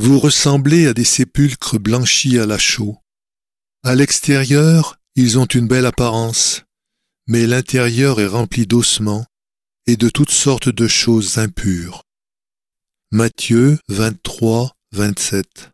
Vous ressemblez à des sépulcres blanchis à la chaux. À l'extérieur, ils ont une belle apparence, mais l'intérieur est rempli d'ossements et de toutes sortes de choses impures. Matthieu 23, 27.